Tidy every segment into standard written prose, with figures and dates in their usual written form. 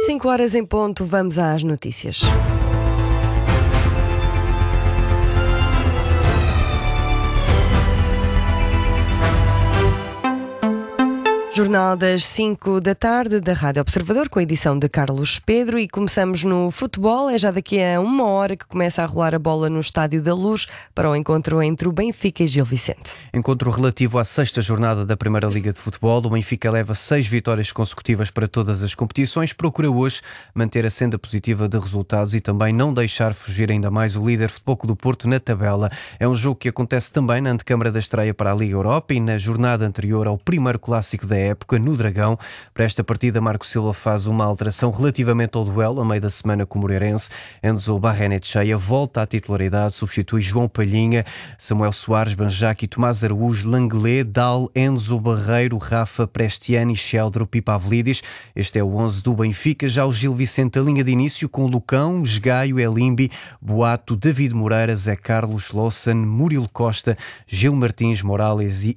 5 horas em ponto, vamos às notícias. Jornal das 5 da tarde da Rádio Observador, com a edição de Carlos Pedro, e começamos no futebol. É já daqui a 1 hora que começa a rolar a bola no Estádio da Luz para o encontro entre o Benfica e Gil Vicente. Encontro relativo à 6ª jornada da Primeira Liga de Futebol. O Benfica leva 6 vitórias consecutivas para todas as competições. Procura hoje manter a senda positiva de resultados e também não deixar fugir ainda mais o líder Futebol Clube do Porto na tabela. É um jogo que acontece também na antecâmara da estreia para a Liga Europa e na jornada anterior ao primeiro clássico da época no Dragão. Para esta partida, Marco Silva faz uma alteração relativamente ao duelo a meio da semana com o Moreirense. Enzo Barrenetxeira volta à titularidade, substitui João Palhinha, Samuel Soares, Banjac e Tomás Araújo, Langlais, Dal, Enzo Barreiro, Rafa, Prestiani, Sheldrup e Pavlidis. Este é o 11 do Benfica. Já o Gil Vicente, a linha de início com Lucão, Esgaio, Elimbi, Boato, David Moreira, Zé Carlos, Lawson, Murilo Costa, Gil Martins, Morales e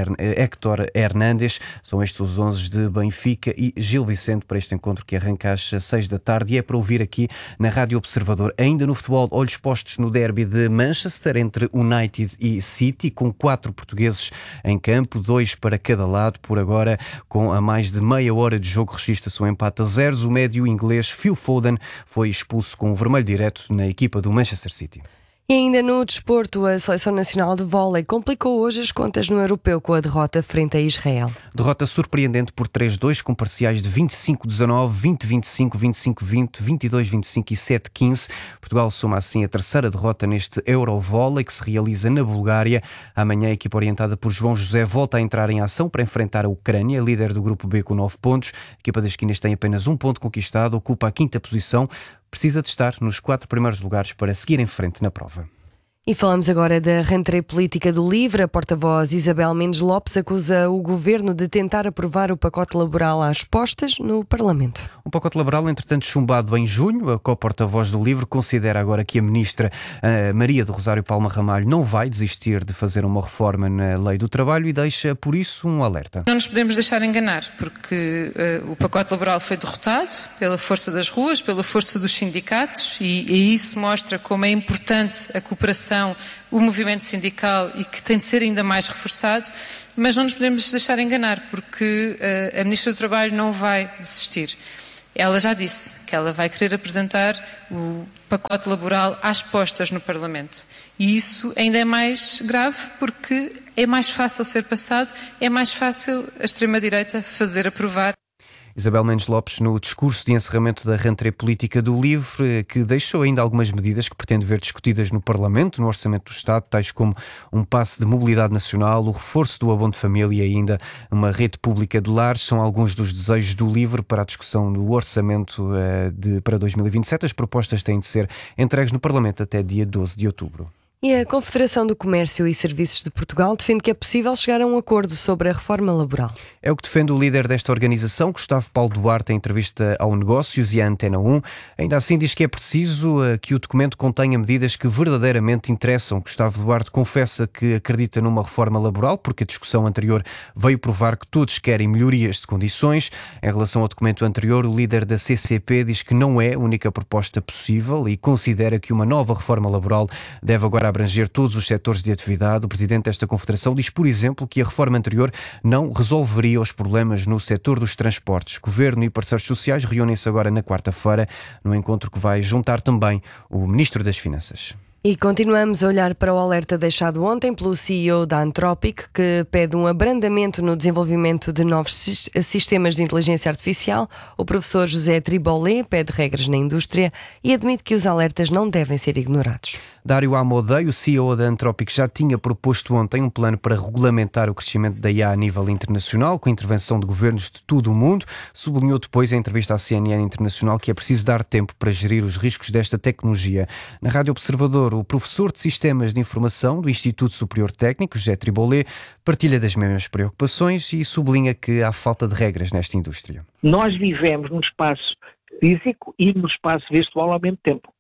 Héctor Hernández. São estes os 11 de Benfica e Gil Vicente para este encontro que arranca às 6 da tarde e é para ouvir aqui na Rádio Observador. Ainda no futebol, olhos postos no derby de Manchester entre United e City, com 4 portugueses em campo, 2 para cada lado. Por agora, com a mais de meia hora de jogo, registra-se um empate a 0. O médio inglês Phil Foden foi expulso com o vermelho direto na equipa do Manchester City. E ainda no desporto, a Seleção Nacional de Vôlei complicou hoje as contas no Europeu com a derrota frente a Israel. Derrota surpreendente por 3-2, com parciais de 25-19, 20-25, 25-20, 22-25 e 7-15. Portugal soma assim a terceira derrota neste Eurovôlei, que se realiza na Bulgária. Amanhã a equipa orientada por João José volta a entrar em ação para enfrentar a Ucrânia, líder do grupo B com 9 pontos. A equipa das esquinas tem apenas 1 ponto conquistado, ocupa a 5ª posição. Precisa de estar nos 4 primeiros lugares para seguir em frente na prova. E falamos agora da rentrée política do LIVRE. A porta-voz Isabel Mendes Lopes acusa o governo de tentar aprovar o pacote laboral às postas no Parlamento. Um pacote laboral, entretanto, chumbado em junho. A co-porta-voz do LIVRE considera agora que a ministra Maria do Rosário Palma Ramalho não vai desistir de fazer uma reforma na lei do trabalho e deixa, por isso, um alerta. Não nos podemos deixar enganar, porque o pacote laboral foi derrotado pela força das ruas, pela força dos sindicatos e isso mostra como é importante a cooperação, o movimento sindical e que tem de ser ainda mais reforçado, mas não nos podemos deixar enganar porque a Ministra do Trabalho não vai desistir. Ela já disse que ela vai querer apresentar o pacote laboral às postas no Parlamento. E isso ainda é mais grave porque é mais fácil ser passado, é mais fácil a extrema-direita fazer aprovar. Isabel Mendes Lopes no discurso de encerramento da rentrée política do LIVRE, que deixou ainda algumas medidas que pretende ver discutidas no Parlamento, no Orçamento do Estado, tais como um passe de mobilidade nacional, o reforço do abono de família e ainda uma rede pública de lares. São alguns dos desejos do LIVRE para a discussão do Orçamento para 2027. As propostas têm de ser entregues no Parlamento até dia 12 de outubro. E a Confederação do Comércio e Serviços de Portugal defende que é possível chegar a um acordo sobre a reforma laboral. É o que defende o líder desta organização, Gustavo Paulo Duarte, em entrevista ao Negócios e à Antena 1. Ainda assim diz que é preciso que o documento contenha medidas que verdadeiramente interessam. Gustavo Duarte confessa que acredita numa reforma laboral, porque a discussão anterior veio provar que todos querem melhorias de condições. Em relação ao documento anterior, o líder da CCP diz que não é a única proposta possível e considera que uma nova reforma laboral deve agora abranger todos os setores de atividade. O presidente desta confederação diz, por exemplo, que a reforma anterior não resolveria os problemas no setor dos transportes. Governo e parceiros sociais reúnem-se agora na quarta-feira, num encontro que vai juntar também o Ministro das Finanças. E continuamos a olhar para o alerta deixado ontem pelo CEO da Anthropic, que pede um abrandamento no desenvolvimento de novos sistemas de inteligência artificial. O professor José Tribolé pede regras na indústria e admite que os alertas não devem ser ignorados. Dário Amodei, o CEO da Anthropic, já tinha proposto ontem um plano para regulamentar o crescimento da IA a nível internacional, com a intervenção de governos de todo o mundo. Sublinhou depois, em entrevista à CNN Internacional, que é preciso dar tempo para gerir os riscos desta tecnologia. Na Rádio Observador, o professor de Sistemas de Informação do Instituto Superior Técnico, José Tribolé, partilha das mesmas preocupações e sublinha que há falta de regras nesta indústria. Nós vivemos num espaço físico e num espaço virtual ao mesmo tempo.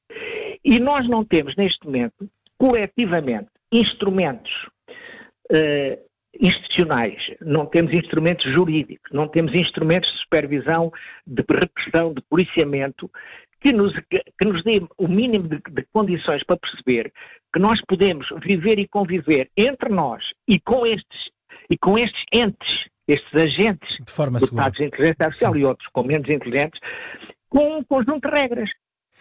E nós não temos, neste momento, coletivamente, instrumentos institucionais, não temos instrumentos jurídicos, não temos instrumentos de supervisão, de repressão, de policiamento, que nos dê o mínimo de condições para perceber que nós podemos viver e conviver entre nós e com estes entes, estes agentes de forma segura, dotados de inteligência artificial e outros com menos inteligentes, com um conjunto de regras.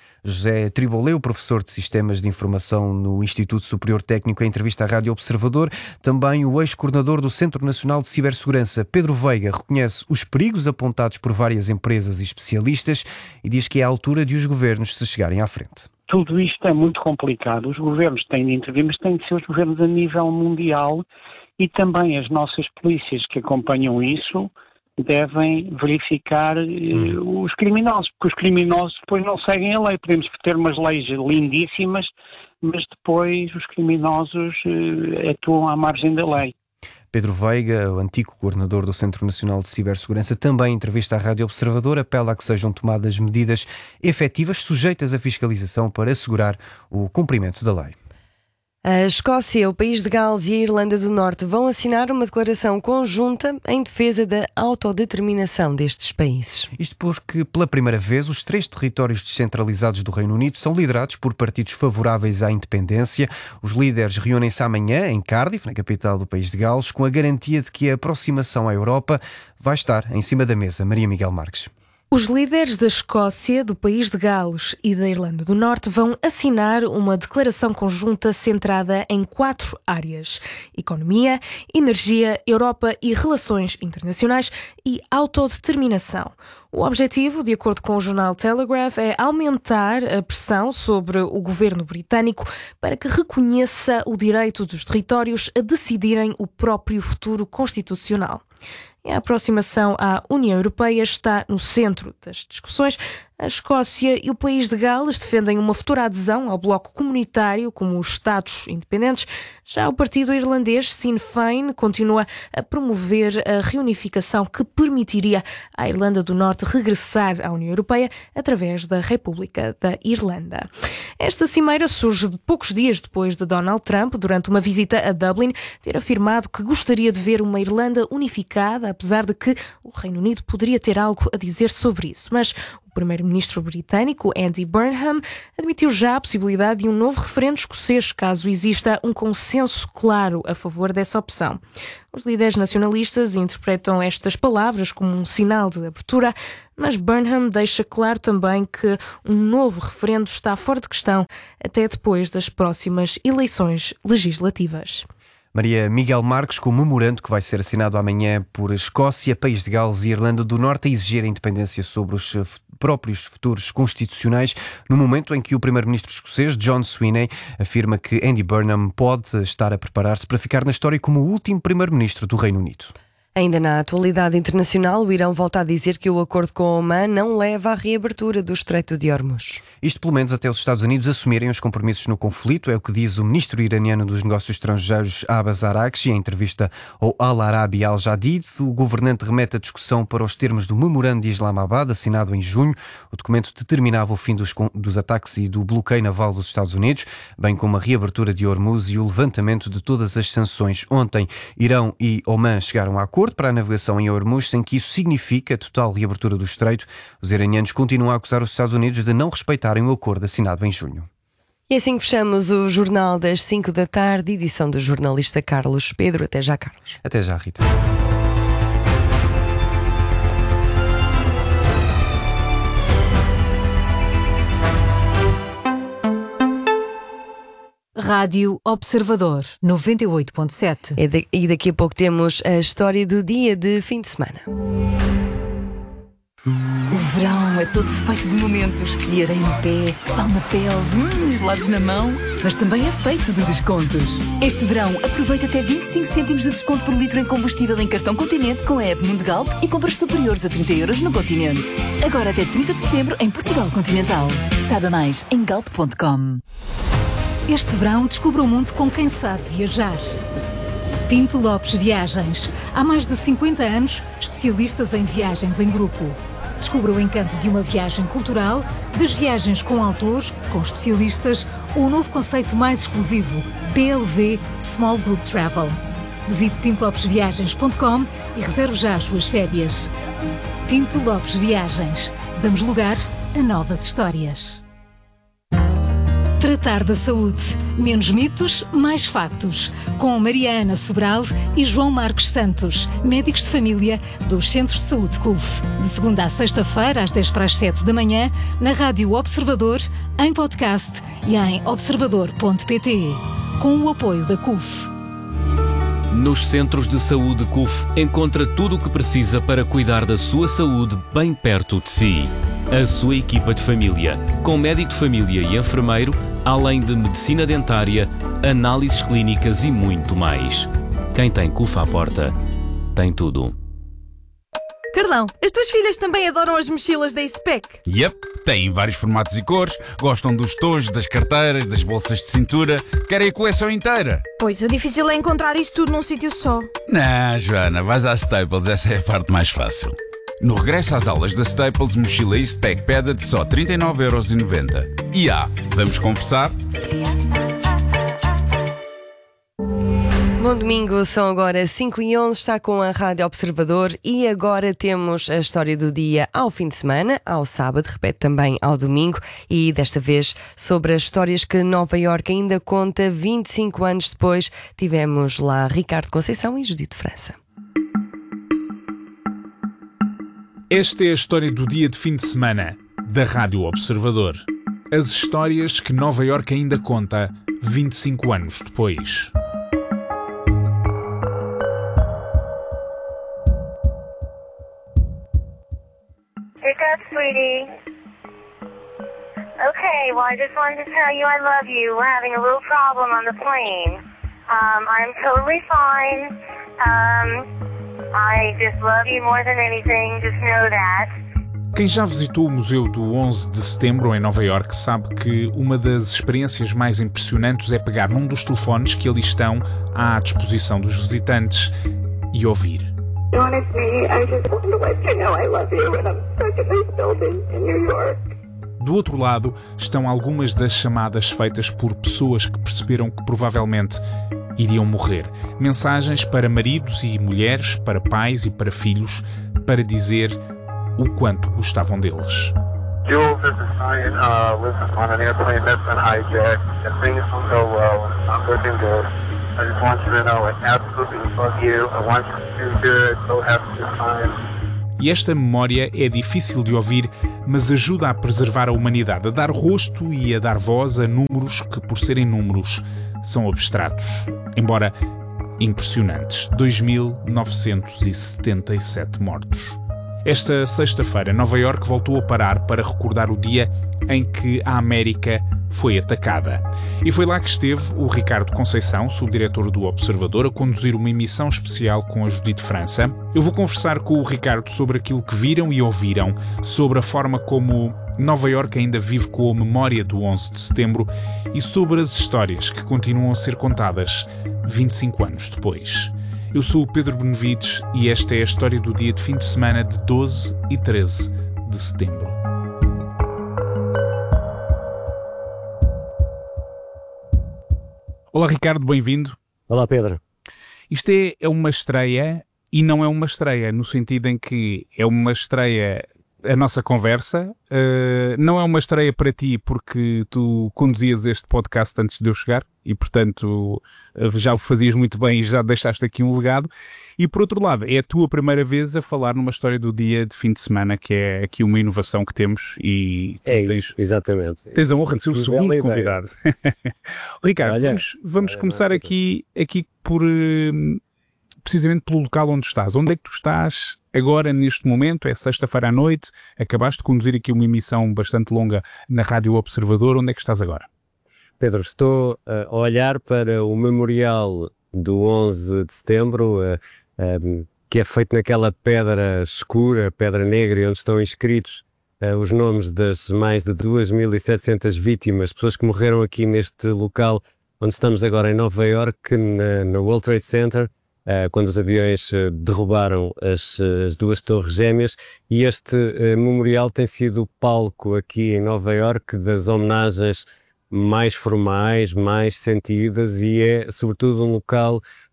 José Triboleu, professor de Sistemas de Informação no Instituto Superior Técnico, em entrevista à Rádio Observador. Também o ex-coordenador do Centro Nacional de Cibersegurança, Pedro Veiga, reconhece os perigos apontados por várias empresas e especialistas e diz que é a altura de os governos se chegarem à frente. Tudo isto é muito complicado. Os governos têm de intervir, mas têm de ser os governos a nível mundial e também as nossas polícias que acompanham isso devem verificar os criminosos, porque os criminosos depois não seguem a lei. Podemos ter umas leis lindíssimas, mas depois os criminosos atuam à margem da lei. Pedro Veiga, o antigo coordenador do Centro Nacional de Cibersegurança, também em entrevista à Rádio Observador, apela a que sejam tomadas medidas efetivas sujeitas à fiscalização para assegurar o cumprimento da lei. A Escócia, o país de Gales e a Irlanda do Norte vão assinar uma declaração conjunta em defesa da autodeterminação destes países. Isto porque, pela primeira vez, os 3 territórios descentralizados do Reino Unido são liderados por partidos favoráveis à independência. Os líderes reúnem-se amanhã em Cardiff, na capital do país de Gales, com a garantia de que a aproximação à Europa vai estar em cima da mesa. Maria Miguel Marques. Os líderes da Escócia, do país de Gales e da Irlanda do Norte vão assinar uma declaração conjunta centrada em 4 áreas: economia, energia, Europa e relações internacionais e autodeterminação. O objetivo, de acordo com o jornal Telegraph, é aumentar a pressão sobre o governo britânico para que reconheça o direito dos territórios a decidirem o próprio futuro constitucional. A aproximação à União Europeia está no centro das discussões. A Escócia e o país de Gales defendem uma futura adesão ao bloco comunitário como os Estados independentes. Já o partido irlandês Sinn Féin continua a promover a reunificação que permitiria à Irlanda do Norte regressar à União Europeia através da República da Irlanda. Esta cimeira surge poucos dias depois de Donald Trump, durante uma visita a Dublin, ter afirmado que gostaria de ver uma Irlanda unificada, apesar de que o Reino Unido poderia ter algo a dizer sobre isso. Mas o primeiro-ministro britânico, Andy Burnham, admitiu já a possibilidade de um novo referendo escocês, caso exista um consenso claro a favor dessa opção. Os líderes nacionalistas interpretam estas palavras como um sinal de abertura, mas Burnham deixa claro também que um novo referendo está fora de questão até depois das próximas eleições legislativas. Maria Miguel Marques, com o memorando que vai ser assinado amanhã por Escócia, País de Gales e Irlanda do Norte a exigir a independência sobre os próprios futuros constitucionais, no momento em que o primeiro-ministro escocês, John Swinney, afirma que Andy Burnham pode estar a preparar-se para ficar na história como o último primeiro-ministro do Reino Unido. Ainda na atualidade internacional, o Irão volta a dizer que o acordo com Omã não leva à reabertura do Estreito de Hormuz. Isto pelo menos até os Estados Unidos assumirem os compromissos no conflito, é o que diz o ministro iraniano dos negócios estrangeiros, Abbas Araghchi, em entrevista ao Al Arabi Al Jadid. O governante remete a discussão para os termos do memorando de Islamabad, assinado em junho. O documento determinava o fim dos ataques e do bloqueio naval dos Estados Unidos, bem como a reabertura de Hormuz e o levantamento de todas as sanções. Ontem, Irão e Omã chegaram a acordo para a navegação em Hormuz, sem que isso signifique a total reabertura do estreito. Os iranianos continuam a acusar os Estados Unidos de não respeitarem o acordo assinado em junho. E assim fechamos o Jornal das 5 da tarde, edição do jornalista Carlos Pedro. Até já, Carlos. Até já, Rita. Rádio Observador 98.7. E daqui a pouco temos a história do dia de fim de semana. O verão é todo feito de momentos, de areia no pé, sal na pele, gelados na mão, mas também é feito de descontos. Este verão aproveita até 25 cêntimos de desconto por litro em combustível em cartão Continente com a app Mundo Galp e compras superiores a 30 € no Continente. Agora até 30 de setembro em Portugal Continental. Saiba mais em galp.com. Este verão descubra o mundo com quem sabe viajar. Pinto Lopes Viagens. Há mais de 50 anos, especialistas em viagens em grupo. Descubra o encanto de uma viagem cultural, das viagens com autores, com especialistas, ou o novo conceito mais exclusivo, PLV Small Group Travel. Visite pintolopesviagens.com e reserve já as suas férias. Pinto Lopes Viagens. Damos lugar a novas histórias. Tratar da saúde. Menos mitos, mais factos. Com Mariana Sobral e João Marcos Santos, médicos de família dos Centros de Saúde CUF. De segunda à sexta-feira, às 10:07 da manhã, na Rádio Observador, em podcast e em observador.pt. Com o apoio da CUF. Nos Centros de Saúde CUF encontra tudo o que precisa para cuidar da sua saúde bem perto de si. A sua equipa de família, com médico de família e enfermeiro, além de medicina dentária, análises clínicas e muito mais. Quem tem CUF à porta, tem tudo. Carlão, as tuas filhas também adoram as mochilas da Eastpak? Yep, têm vários formatos e cores, gostam dos tojos, das carteiras, das bolsas de cintura, querem a coleção inteira. Pois, o difícil é encontrar isso tudo num sítio só. Não, Joana, vais à Staples, essa é a parte mais fácil. No regresso às aulas da Staples, mochila Eastpak Peda de só 39,90€. E vamos conversar? Bom domingo, são agora 5h11, está com a Rádio Observador e agora temos a história do dia ao fim de semana, ao sábado, repete também ao domingo e desta vez sobre as histórias que Nova Iorque ainda conta 25 anos depois. Tivemos lá Ricardo Conceição e Judite França. Esta é a história do dia de fim de semana da Rádio Observador. As histórias que Nova Iorque ainda conta 25 anos depois. Pick up, sweetie. Okay, well, I just wanted to tell you I love you. We're having a little problem on the plane. I'm totally fine. I just love you more than anything. Just know that. Quem já visitou o Museu do 11 de Setembro em Nova Iorque sabe que uma das experiências mais impressionantes é pegar num dos telefones que ali estão à disposição dos visitantes e ouvir. Do outro lado estão algumas das chamadas feitas por pessoas que perceberam que provavelmente iriam morrer. Mensagens para maridos e mulheres, para pais e para filhos, para dizer o quanto gostavam deles. Jules, this is Ryan. Listen, on an airplane that's been hijacked, and things don't go well. It's not looking good. I just want you to know I absolutely love you. I want you to do good. So happy to find. E esta memória é difícil de ouvir, mas ajuda a preservar a humanidade, a dar rosto e a dar voz a números que, por serem números, são abstratos, embora impressionantes. 2.977 mortos. Esta sexta-feira, Nova Iorque voltou a parar para recordar o dia em que a América foi atacada. E foi lá que esteve o Ricardo Conceição, subdiretor do Observador, a conduzir uma emissão especial com a Judite França. Eu vou conversar com o Ricardo sobre aquilo que viram e ouviram, sobre a forma como Nova Iorque ainda vive com a memória do 11 de setembro e sobre as histórias que continuam a ser contadas 25 anos depois. Eu sou o Pedro Benevides e esta é a história do dia de fim de semana de 12 e 13 de setembro. Olá Ricardo, bem-vindo. Olá Pedro. Isto é uma estreia e não é uma estreia, no sentido em que é uma estreia a nossa conversa, não é uma estreia para ti porque tu conduzias este podcast antes de eu chegar e portanto já o fazias muito bem e já deixaste aqui um legado, e por outro lado é a tua primeira vez a falar numa história do dia de fim de semana, que é aqui uma inovação que temos e exatamente. Tens a honra de ser o segundo convidado. Ricardo, olha, vamos começar aqui por precisamente pelo local onde estás. Onde é que tu estás agora, neste momento? É sexta-feira à noite, acabaste de conduzir aqui uma emissão bastante longa na Rádio Observador. Onde é que estás agora? Pedro, estou a olhar para o memorial do 11 de setembro, que é feito naquela pedra escura, pedra negra, onde estão inscritos os nomes das mais de 2.700 vítimas, pessoas que morreram aqui neste local onde estamos agora em Nova Iorque, no World Trade Center, quando os aviões derrubaram as duas torres gêmeas, e este memorial tem sido o palco aqui em Nova Iorque das homenagens mais formais, mais sentidas, e é sobretudo um local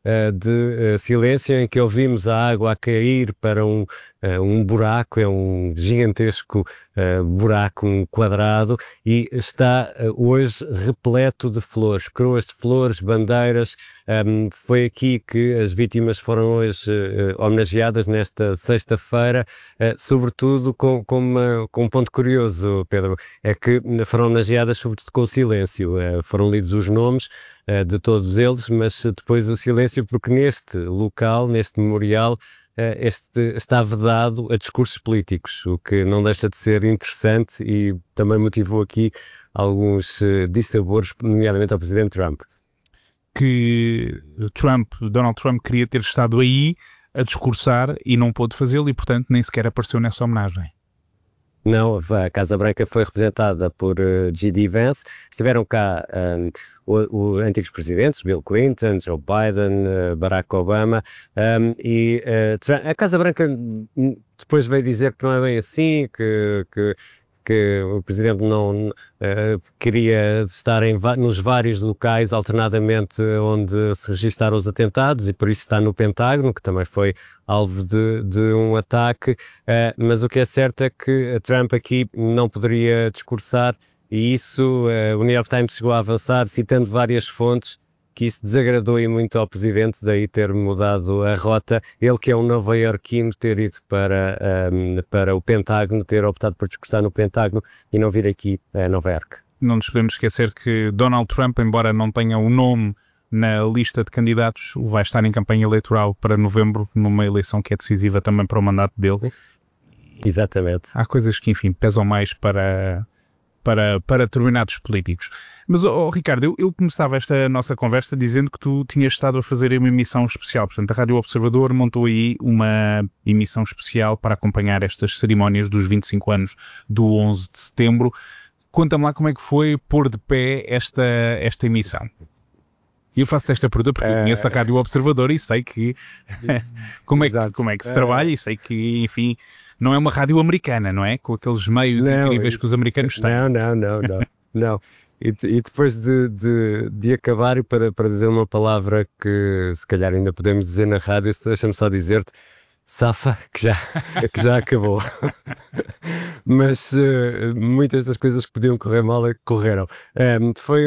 de silêncio em que ouvimos a água a cair para um buraco, é um gigantesco buraco, um quadrado, e está hoje repleto de flores, coroas de flores, bandeiras. Foi aqui que as vítimas foram hoje homenageadas nesta sexta-feira, sobretudo com um ponto curioso, Pedro, é que foram homenageadas sobretudo com o silêncio. Foram lidos os nomes de todos eles, mas depois o silêncio, porque neste local, neste memorial, está vedado a discursos políticos, o que não deixa de ser interessante e também motivou aqui alguns dissabores, nomeadamente ao Presidente Trump. Que Donald Trump queria ter estado aí a discursar e não pôde fazê-lo e, portanto, nem sequer apareceu nessa homenagem. Não, a Casa Branca foi representada por J.D. Vance. Estiveram cá os antigos presidentes, Bill Clinton, Joe Biden, Barack Obama, e a Casa Branca depois veio dizer que não é bem assim, que o Presidente não queria estar nos vários locais alternadamente onde se registaram os atentados, e por isso está no Pentágono, que também foi alvo de um ataque, mas o que é certo é que Trump aqui não poderia discursar, e isso o New York Times chegou a avançar, citando várias fontes, que isso desagradou muito ao Presidente, daí ter mudado a rota. Ele, que é um nova-iorquino, ter ido para o Pentágono, ter optado por discursar no Pentágono e não vir aqui a Nova Iorque. Não nos podemos esquecer que Donald Trump, embora não tenha o nome na lista de candidatos, vai estar em campanha eleitoral para novembro, numa eleição que é decisiva também para o mandato dele. Exatamente. Há coisas que, enfim, pesam mais para determinados políticos. Mas, Ricardo, eu começava esta nossa conversa dizendo que tu tinhas estado a fazer uma emissão especial. Portanto, a Rádio Observador montou aí uma emissão especial para acompanhar estas cerimónias dos 25 anos do 11 de setembro. Conta-me lá como é que foi pôr de pé esta emissão. E eu faço-te esta pergunta porque eu conheço a Rádio Observador e sei que como é que se trabalha, e sei que, enfim, não é uma rádio americana, não é? Com aqueles meios incríveis que os americanos têm. Não. E depois de acabar, e para dizer uma palavra que se calhar ainda podemos dizer na rádio, deixa-me só dizer-te, safa, que já acabou. Mas muitas das coisas que podiam correr mal correram. Foi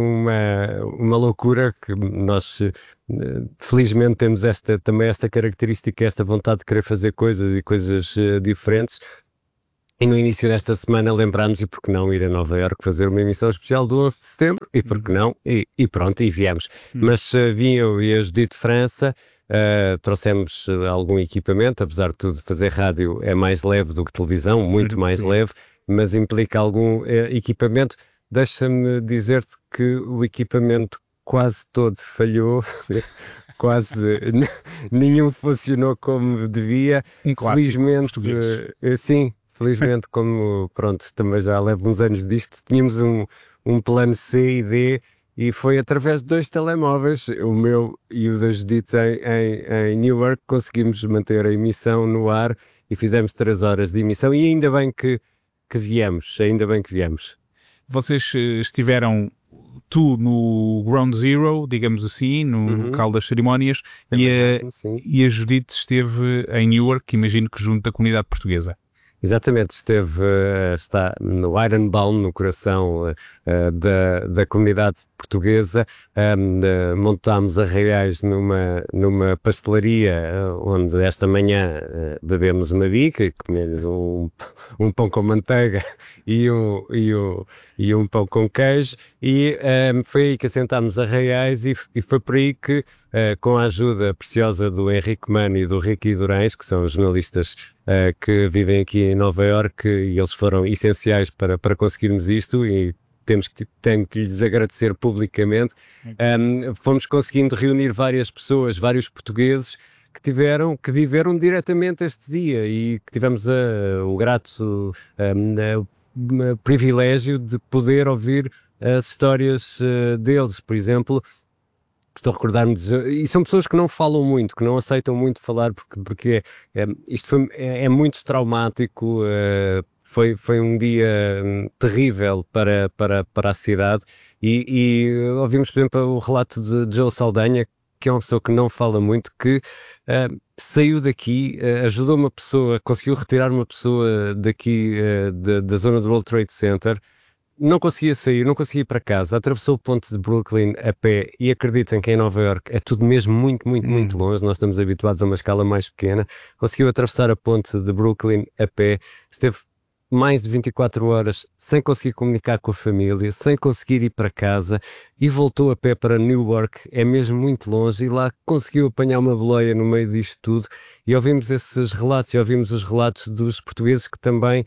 uma loucura que nós felizmente temos também esta característica, esta vontade de querer fazer coisas diferentes. E no início desta semana lembrámos, e por que não ir a Nova Iorque fazer uma emissão especial do 11 de setembro, e por que não, e pronto, e viemos. Mas vim eu e a Judite França, trouxemos algum equipamento, apesar de tudo fazer rádio é mais leve do que televisão, muito mais leve, mas implica algum equipamento. Deixa-me dizer-te que o equipamento quase todo falhou, quase nenhum funcionou como devia. Felizmente, sim. Felizmente, como pronto, também já levo uns anos disto, tínhamos um plano C e D, e foi através de 2 telemóveis, o meu e o da Judite em Newark, conseguimos manter a emissão no ar e fizemos 3 horas de emissão, e ainda bem que viemos. Vocês estiveram, tu no Ground Zero, digamos assim, no local das cerimónias, e a Judite esteve em Newark, imagino que junto da comunidade portuguesa. Exatamente, está no Ironbound, no coração da comunidade portuguesa. Montámos arraiais numa pastelaria, onde esta manhã bebemos uma bica e comemos um pão com manteiga e um pão com queijo, e foi aí que assentámos arraiais, e foi por aí que, com a ajuda preciosa do Henrique Mano e do Ricky Durães, que são os jornalistas que vivem aqui em Nova Iorque, e eles foram essenciais para conseguirmos isto, e tenho que lhes agradecer publicamente. Fomos conseguindo reunir várias pessoas, vários portugueses que viveram diretamente este dia, e que tivemos o grato privilégio de poder ouvir as histórias deles. Por exemplo, estou a recordar-me e são pessoas que não falam muito, que não aceitam muito falar, porque isto é muito traumático. Foi um dia terrível para a cidade, e ouvimos, por exemplo, o relato de Joe Saldanha, que é uma pessoa que não fala muito, que saiu daqui, ajudou uma pessoa, conseguiu retirar uma pessoa daqui da zona do World Trade Center, não conseguia sair, não conseguia ir para casa, atravessou o ponte de Brooklyn a pé e acreditem que em Nova Iorque é tudo mesmo muito longe, nós estamos habituados a uma escala mais pequena, conseguiu atravessar a ponte de Brooklyn a pé, esteve mais de 24 horas sem conseguir comunicar com a família, sem conseguir ir para casa e voltou a pé para Newark, é mesmo muito longe, e lá conseguiu apanhar uma boleia no meio disto tudo, e ouvimos esses relatos, e ouvimos os relatos dos portugueses que também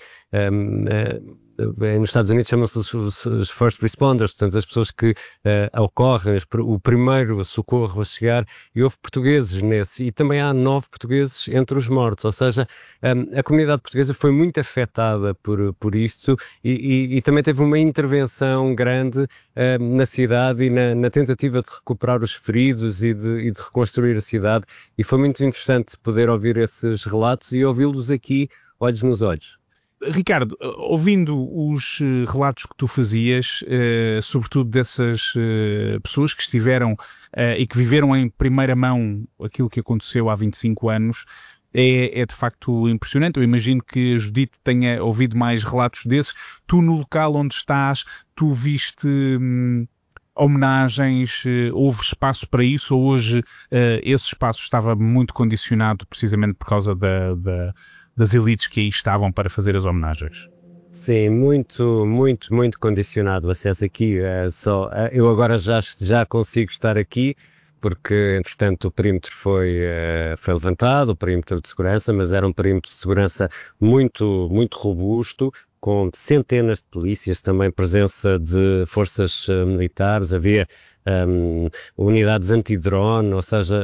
nos Estados Unidos chamam-se os first responders, portanto as pessoas que ocorrem, o primeiro socorro a chegar, e houve portugueses nesse, e também há 9 portugueses entre os mortos, ou seja, a comunidade portuguesa foi muito afetada por isto, e também teve uma intervenção grande na cidade e na tentativa de recuperar os feridos e de reconstruir a cidade, e foi muito interessante poder ouvir esses relatos e ouvi-los aqui, olhos nos olhos. Ricardo, ouvindo os relatos que tu fazias, sobretudo dessas pessoas que estiveram e que viveram em primeira mão aquilo que aconteceu há 25 anos, é de facto impressionante. Eu imagino que a Judite tenha ouvido mais relatos desses. Tu, no local onde estás, tu viste homenagens, houve espaço para isso, ou hoje esse espaço estava muito condicionado precisamente por causa das elites que aí estavam para fazer as homenagens? Sim, muito condicionado o acesso aqui. Eu agora já consigo estar aqui, porque entretanto o perímetro foi levantado, o perímetro de segurança, mas era um perímetro de segurança muito robusto, com centenas de polícias, também presença de forças militares, havia unidades anti-drone, ou seja,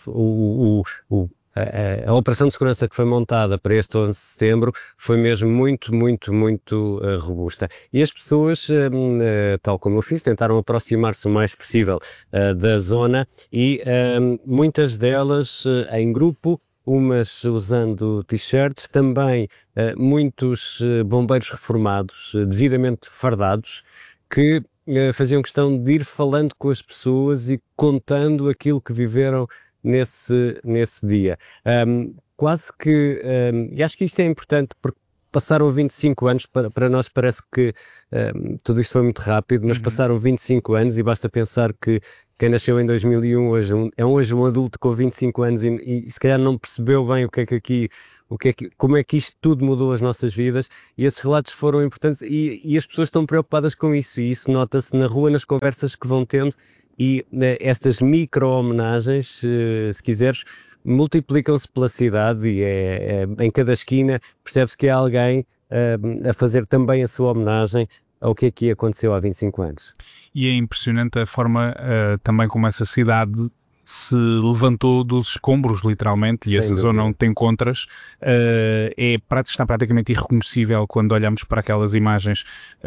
a operação de segurança que foi montada para este 11 de setembro foi mesmo muito robusta. E as pessoas, tal como eu fiz, tentaram aproximar-se o mais possível da zona, e muitas delas em grupo, umas usando t-shirts, também muitos bombeiros reformados, devidamente fardados, que faziam questão de ir falando com as pessoas e contando aquilo que viveram nesse dia. Quase que, e acho que isto é importante, porque passaram 25 anos, para nós parece que tudo isto foi muito rápido, mas passaram 25 anos, e basta pensar que quem nasceu em 2001 hoje um adulto com 25 anos e se calhar não percebeu bem como é que isto tudo mudou as nossas vidas, e esses relatos foram importantes, e as pessoas estão preocupadas com isso, e isso nota-se na rua, nas conversas que vão tendo, e estas micro-homenagens, se quiseres, multiplicam-se pela cidade, e em cada esquina percebe-se que há alguém a fazer também a sua homenagem ao que aqui aconteceu há 25 anos. E é impressionante a forma também como essa cidade se levantou dos escombros, literalmente, e essa zona onde te encontras está praticamente irreconhecível quando olhamos para aquelas imagens.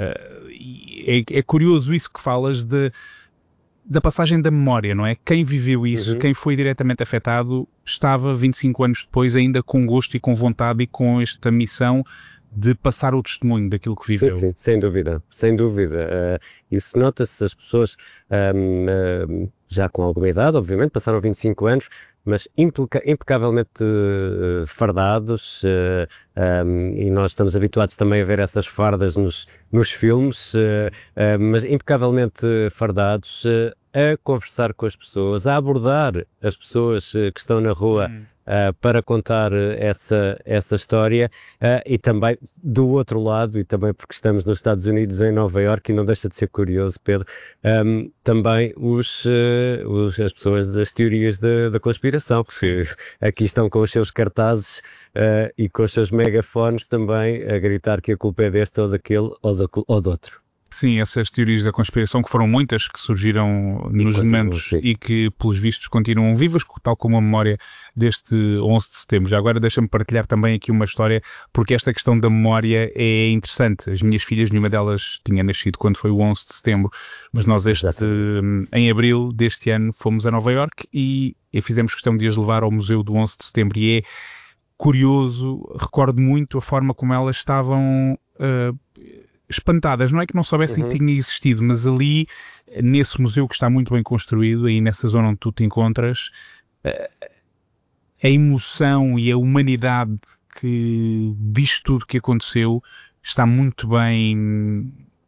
É curioso isso que falas da passagem da memória, não é? Quem viveu isso, quem foi diretamente afetado, estava 25 anos depois ainda com gosto e com vontade e com esta missão de passar o testemunho daquilo que viveu. Sim, sem dúvida. Isso nota-se, as pessoas já com alguma idade, obviamente, passaram 25 anos, mas impecavelmente fardados, e nós estamos habituados também a ver essas fardas nos filmes, mas impecavelmente fardados, a conversar com as pessoas, a abordar as pessoas que estão na rua para contar essa história, e também do outro lado, e também porque estamos nos Estados Unidos, em Nova Iorque, e não deixa de ser curioso, Pedro, também as pessoas das teorias da conspiração, que aqui estão com os seus cartazes e com os seus megafones também a gritar que a culpa é deste ou daquele ou do outro. Sim, essas teorias da conspiração, que foram muitas, que surgiram nos momentos e que, pelos vistos, continuam vivas, tal como a memória deste 11 de setembro. Já agora deixa-me partilhar também aqui uma história, porque esta questão da memória é interessante. As minhas filhas, nenhuma delas tinha nascido quando foi o 11 de setembro, mas nós em abril deste ano fomos a Nova Iorque e fizemos questão de as levar ao Museu do 11 de setembro, e é curioso, recordo muito a forma como elas estavam espantadas. Não é que não soubessem que tinha existido, mas ali, nesse museu que está muito bem construído, aí nessa zona onde tu te encontras, a emoção e a humanidade que diz tudo que aconteceu está muito bem...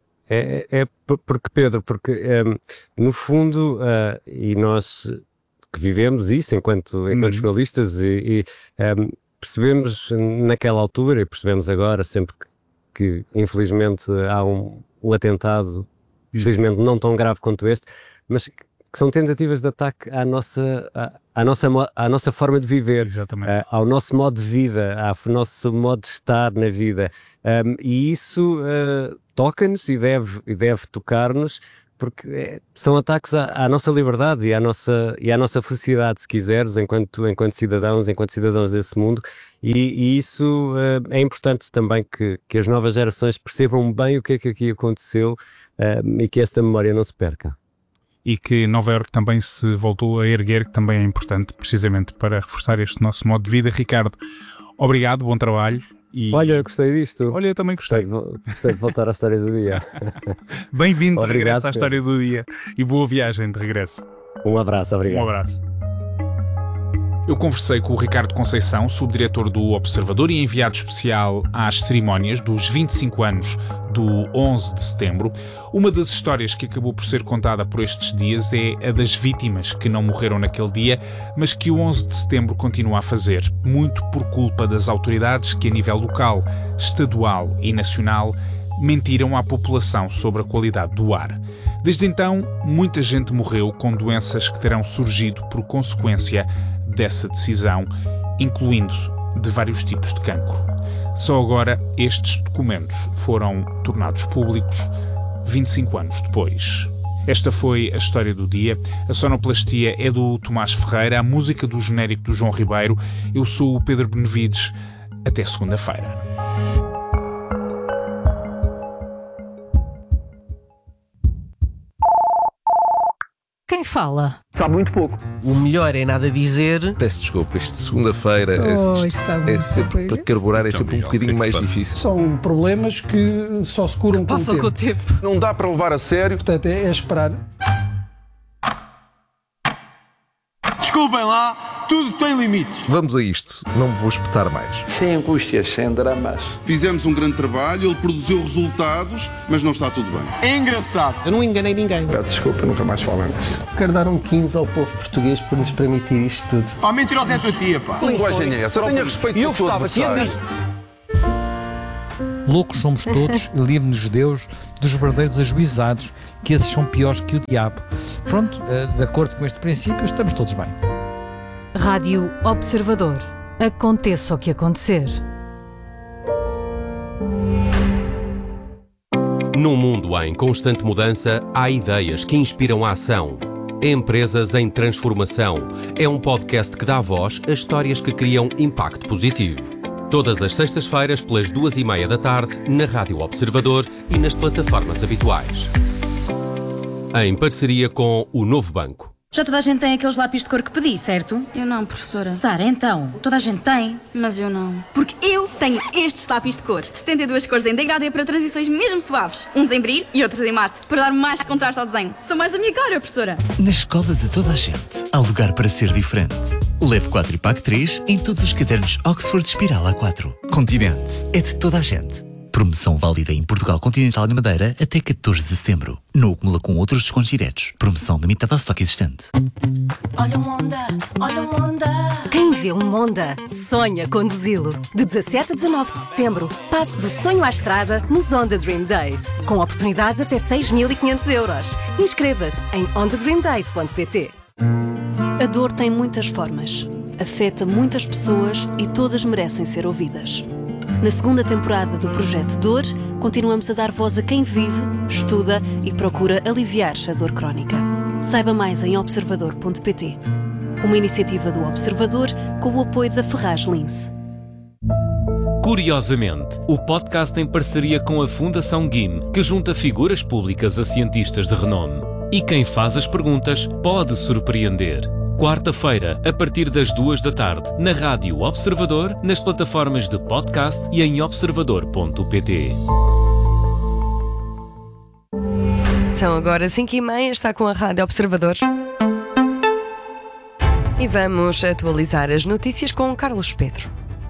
Porque no fundo, e nós que vivemos isso enquanto jornalistas percebemos naquela altura e percebemos agora, sempre que infelizmente há um atentado, infelizmente não tão grave quanto este, mas que são tentativas de ataque à nossa forma de viver, ao nosso modo de vida, ao nosso modo de estar na vida, e isso toca-nos e deve tocar-nos, porque são ataques à nossa liberdade e à nossa felicidade, se quiseres, enquanto cidadãos desse mundo, e isso é importante também que as novas gerações percebam bem o que é que aqui aconteceu, e que esta memória não se perca. E que Nova Iorque também se voltou a erguer, que também é importante, precisamente para reforçar este nosso modo de vida. Ricardo, obrigado, bom trabalho. Olha, eu gostei disto. Olha, eu também gostei. Gostei de voltar à história do dia. Bem-vindo de regresso à história do dia e boa viagem de regresso. Um abraço, obrigado. Um abraço. Eu conversei com o Ricardo Conceição, subdiretor do Observador e enviado especial às cerimónias dos 25 anos do 11 de setembro. Uma das histórias que acabou por ser contada por estes dias é a das vítimas que não morreram naquele dia, mas que o 11 de setembro continua a fazer, muito por culpa das autoridades que, a nível local, estadual e nacional, mentiram à população sobre a qualidade do ar. Desde então, muita gente morreu com doenças que terão surgido por consequência dessa decisão, incluindo de vários tipos de cancro. Só agora estes documentos foram tornados públicos 25 anos depois. Esta foi a história do dia. A sonoplastia é do Tomás Ferreira, a música do genérico do João Ribeiro. Eu sou o Pedro Benevides. Até segunda-feira. Quem fala? Há muito pouco. O melhor é nada dizer. Peço desculpa, isto de segunda-feira é sempre, para carburar é sempre um bocadinho mais difícil. São problemas que só se curam com o tempo. Não dá para levar a sério. Portanto, é esperar. Desculpem lá, tudo tem limites. Vamos a isto, não me vou espetar mais. Sem angústias, sem dramas. Fizemos um grande trabalho, ele produziu resultados, mas não está tudo bem. É engraçado. Eu não enganei ninguém. Peço desculpa, nunca mais falo nisso. Quero dar um 15 ao povo português por nos permitir isto tudo. Pá, mentirosa é a tua tia, pá. Que linguagem é essa? Tenha respeito pelo teu adversário. Loucos somos todos e livre-nos Deus dos verdadeiros ajuizados, que esses são piores que o diabo. Pronto, de acordo com este princípio, estamos todos bem. Rádio Observador. Aconteça o que acontecer. Num mundo em constante mudança, há ideias que inspiram a ação. Empresas em Transformação é um podcast que dá voz a histórias que criam impacto positivo. Todas as sextas-feiras, pelas 2:30 da tarde, na Rádio Observador e nas plataformas habituais. Em parceria com o Novo Banco. Já toda a gente tem aqueles lápis de cor que pedi, certo? Eu não, professora. Sara, então, toda a gente tem. Mas eu não. Porque eu tenho estes lápis de cor. 72 cores em degradê para transições mesmo suaves. Uns em brilho e outros em mate, para dar mais contraste ao desenho. São mais a minha cara, professora. Na escola de toda a gente, há lugar para ser diferente. Leve 4 e pague 3 em todos os cadernos Oxford Espiral A4. Continente é de toda a gente. Promoção válida em Portugal Continental e Madeira até 14 de setembro. Não acumula com outros descontos diretos. Promoção limitada ao estoque existente. Olha um Honda, olha um Honda. Quem vê um Honda, sonha conduzi-lo. De 17 a 19 de setembro, passe do sonho à estrada nos Honda Dream Days. Com oportunidades até 6.500 euros. Inscreva-se em hondadreamdays.pt. A dor tem muitas formas. Afeta muitas pessoas e todas merecem ser ouvidas. Na segunda temporada do Projeto Dor, continuamos a dar voz a quem vive, estuda e procura aliviar a dor crónica. Saiba mais em observador.pt. Uma iniciativa do Observador com o apoio da Ferraz Lince. Curiosamente, o podcast em parceria com a Fundação GIM, que junta figuras públicas a cientistas de renome. E quem faz as perguntas pode surpreender. Quarta-feira, a partir das 2 da tarde, na Rádio Observador, nas plataformas de podcast e em observador.pt. São agora 5h30, está com a Rádio Observador. E vamos atualizar as notícias com o Carlos Pedro.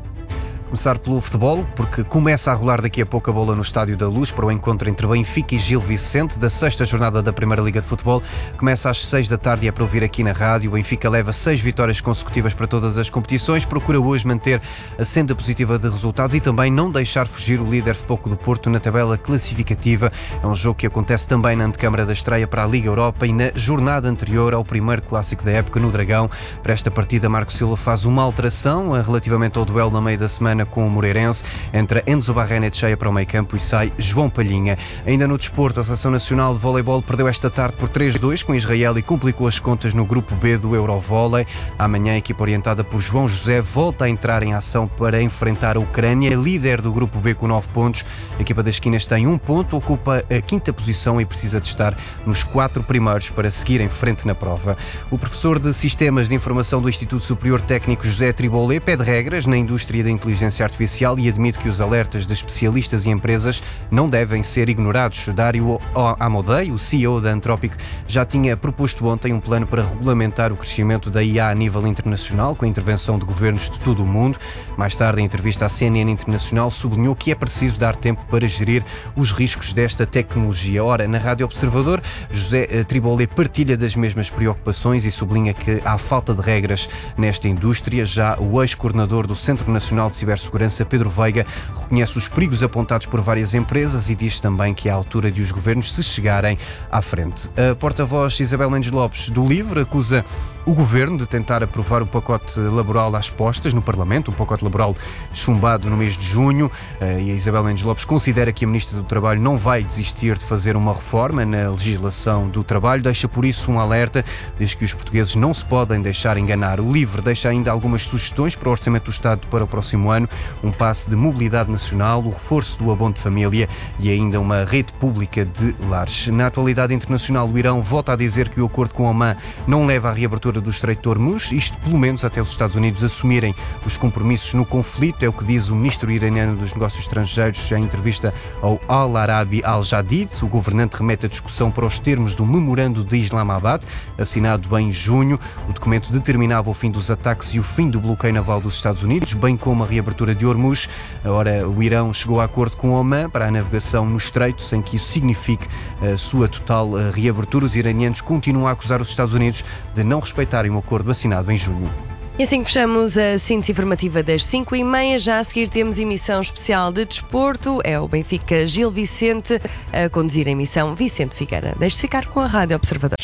Começar pelo futebol, porque começa a rolar daqui a pouco a bola no Estádio da Luz para o encontro entre Benfica e Gil Vicente da 6ª jornada da Primeira Liga de Futebol. Começa às 6 da tarde e é para ouvir aqui na rádio. O Benfica leva 6 vitórias consecutivas para todas as competições, procura hoje manter a senda positiva de resultados e também não deixar fugir o líder Futebol Clube do Porto na tabela classificativa. É um jogo que acontece também na antecâmara da estreia para a Liga Europa e na jornada anterior ao primeiro clássico da época no Dragão. Para esta partida, Marco Silva faz uma alteração relativamente ao duelo na meio da semana com o Moreirense. Entra Enzo Barrenetxeira para o meio campo e sai João Palhinha. Ainda no desporto, a Seleção Nacional de Voleibol perdeu esta tarde por 3-2 com Israel e complicou as contas no grupo B do Eurovôlei. Amanhã a equipa orientada por João José volta a entrar em ação para enfrentar a Ucrânia, líder do grupo B com 9 pontos. A equipa das esquinas tem 1 ponto, ocupa a 5ª posição e precisa de estar nos 4 primeiros para seguir em frente na prova. O professor de Sistemas de Informação do Instituto Superior Técnico José Tribolé pede regras na indústria da inteligência artificial e admite que os alertas de especialistas e empresas não devem ser ignorados. Dário Amodei, o CEO da Anthropic, já tinha proposto ontem um plano para regulamentar o crescimento da IA a nível internacional, com a intervenção de governos de todo o mundo. Mais tarde, em entrevista à CNN Internacional, sublinhou que é preciso dar tempo para gerir os riscos desta tecnologia. Ora, na Rádio Observador, José Tribolé partilha das mesmas preocupações e sublinha que há falta de regras nesta indústria. Já o ex-coordenador do Centro Nacional de Cibersegurança, Pedro Veiga, reconhece os perigos apontados por várias empresas e diz também que é à altura de os governos se chegarem à frente. A porta-voz Isabel Mendes Lopes do LIVRE acusa o Governo de tentar aprovar o pacote laboral às postas no Parlamento, um pacote laboral chumbado no mês de junho, e a Isabel Mendes Lopes considera que a Ministra do Trabalho não vai desistir de fazer uma reforma na legislação do trabalho, deixa por isso um alerta, diz que os portugueses não se podem deixar enganar. O LIVRE deixa ainda algumas sugestões para o Orçamento do Estado para o próximo ano, um passe de mobilidade nacional, o reforço do abono de família e ainda uma rede pública de lares. Na atualidade internacional, o Irão volta a dizer que o acordo com Omã não leva à reabertura do Estreito de Hormuz, isto pelo menos até os Estados Unidos assumirem os compromissos no conflito, é o que diz o ministro iraniano dos Negócios Estrangeiros em entrevista ao Al-Arabi Al-Jadid. O governante remete a discussão para os termos do Memorando de Islamabad, assinado em junho. O documento determinava o fim dos ataques e o fim do bloqueio naval dos Estados Unidos, bem como a reabertura de Hormuz. Ora, o Irão chegou a acordo com Omã para a navegação no Estreito, sem que isso signifique a sua total reabertura. Os iranianos continuam a acusar os Estados Unidos de não respeitarem um acordo assinado em junho. E assim fechamos a síntese informativa das 5h30. Já a seguir temos emissão especial de desporto. É o Benfica Gil Vicente a conduzir a emissão Vicente Figueira. Deixe-se ficar com a Rádio Observador.